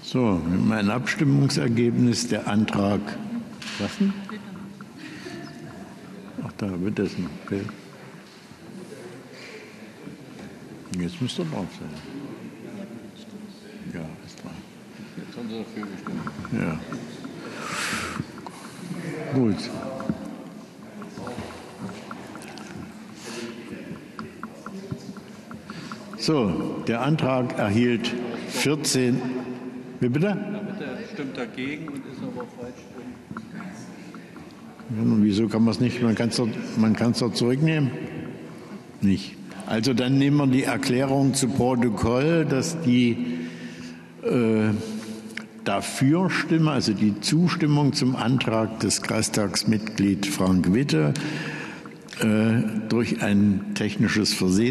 So, mein Abstimmungsergebnis, der Antrag. Was denn? Ach, da wird das noch. Okay. Jetzt müsste er drauf sein. Ja, ist dran. Jetzt haben Sie dafür gestimmt. Ja. Gut. So, der Antrag erhielt 14. Wie bitte? Der stimmt dagegen und ist aber falsch. Ja, und wieso kann man es nicht? Man kann es doch zurücknehmen? Nicht. Also dann nehmen wir die Erklärung zu Protokoll, dass die Dafürstimme, also die Zustimmung zum Antrag des Kreistagsmitglieds Frank Witte durch ein technisches Versehen